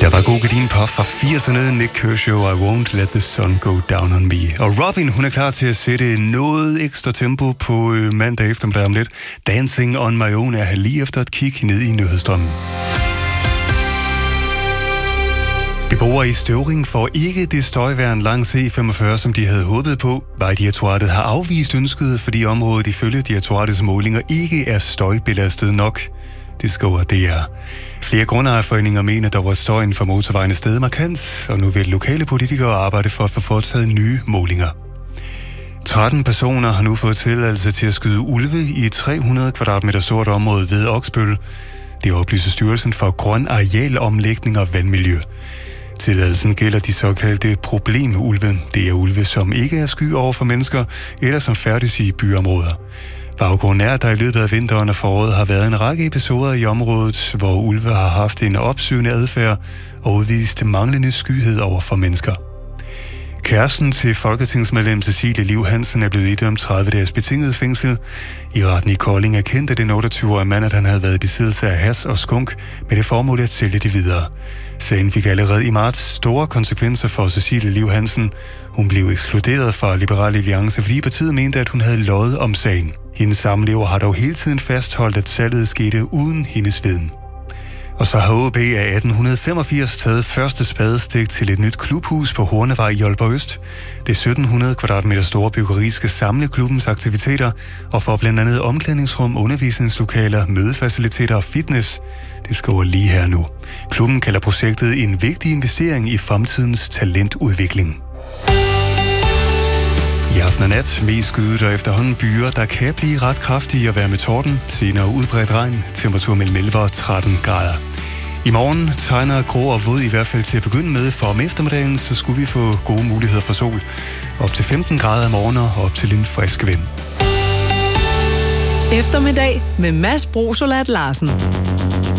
Der var god gedin pop fra 80'erne, Nick Kershaw, I Won't Let the Sun Go Down on Me. Og Robin, hun er klar til at sætte noget ekstra tempo på mandag eftermiddag om lidt. Dancing on My Own er lige efter et kig ned i nyhedsstrømmen. Beboere i Støvring får ikke det støjværn langs E45, som de havde håbet på. Vejdirektoratet har afvist ønsket, fordi området ifølge direktoratets målinger ikke er støjbelastet nok. Det skriver DR. Flere grundejerforeninger mener dog, at støjen fra motorvejen er steget markant, og nu vil lokale politikere arbejde for at få foretaget nye målinger. 13 personer har nu fået tilladelse til at skyde ulve i et 300 kvadratmeter stort område ved Oksbøl. Det oplyser Styrelsen for Grøn Arealomlægning og Vandmiljø. Tilladelsen gælder de såkaldte problemulve. Det er ulve, som ikke er sky over for mennesker, eller som færdes i byområder. Baggrunden er, at der i løbet af vinteren og foråret har været en række episoder i området, hvor ulve har haft en opsøgende adfærd og udvist manglende skyhed over for mennesker. Kæresten til folketingsmedlem Cecilie Liv Hansen er blevet idømt 30 dages betinget fængsel. I retten i Kolding erkendte den 28-årige mand, at han havde været i besiddelse af hash og skunk med det formål at sælge det videre. Sagen fik allerede i marts store konsekvenser for Cecilie Liv Hansen. Hun blev ekskluderet fra Liberal Alliance, fordi partiet mente, at hun havde løjet om sagen. Hendes samlever har dog hele tiden fastholdt, at salget skete uden hendes viden. Og så har OB af 1885 taget første spadestik til et nyt klubhus på Hornevej i Aalborg Øst. Det 1700 kvadratmeter store byggeri skal samle klubbens aktiviteter og får blandt andet omklædningsrum, undervisningslokaler, mødefaciliteter og fitness. Det skriver lige her nu. Klubben kalder projektet en vigtig investering i fremtidens talentudvikling. I aften og nat mest skyet og efterhånden byer, der kan blive ret kraftige og være med torden. Senere udbredt regn, temperatur mellem 11 og 13 grader. I morgen tegner grå og våd i hvert fald til at begynde med, for om eftermiddagen så skulle vi få gode muligheder for sol. Op til 15 grader om morgenen og op til en frisk vind. Eftermiddag med Mads Brosolat Larsen.